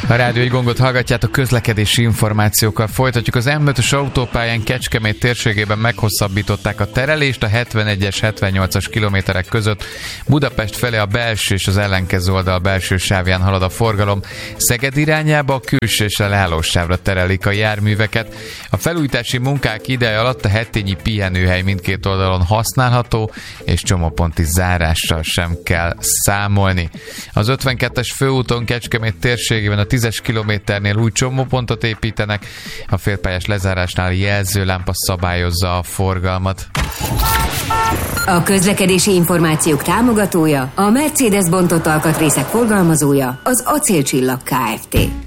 A Rádió Egy Gongot hallgatjátok, közlekedési információkkal folytatjuk. Az M5-ös autópályán Kecskemét térségében meghosszabbították a terelést a 71-es, 78-as kilométerek között. Budapest felé a belső és az ellenkező oldal belső sávján halad a forgalom. Szeged irányába a külső és a leállósávra terelik a járműveket. A felújítási munkák ideje alatt a Hettényi pihenőhely mindkét oldalon használható, és csomóponti zárással sem kell számolni. Az 52-es főúton Kecskemét térségében a 10-es kilométernél új csomópontot építenek, a félpályás lezárásnál jelzőlámpa szabályozza a forgalmat. A közlekedési információk támogatója, a Mercedes bontott alkatrészek forgalmazója, az Acélcsillag Kft.